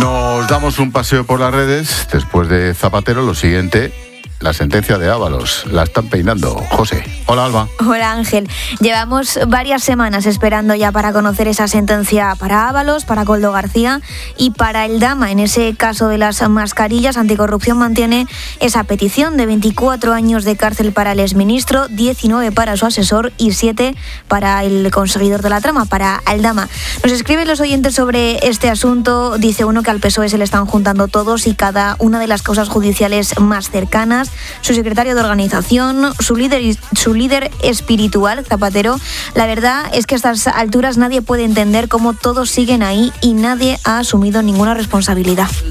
Nos damos un paseo por las redes. Después de Zapatero, lo siguiente, la sentencia de Ábalos. La están peinando. José. Hola, Alba. Hola, Ángel. Llevamos varias semanas esperando ya para conocer esa sentencia para Ábalos, para Koldo García y para Eldama. En ese caso de las mascarillas, Anticorrupción mantiene esa petición de 24 años de cárcel para el exministro, 19 para su asesor y 7 para el conseguidor de la trama, para Eldama. Nos escriben los oyentes sobre este asunto. Dice uno que al PSOE se le están juntando todos y cada una de las causas judiciales más cercanas. Su secretario de organización, su líder espiritual, Zapatero. La verdad es que a estas alturas nadie puede entender cómo todos siguen ahí y nadie ha asumido ninguna responsabilidad.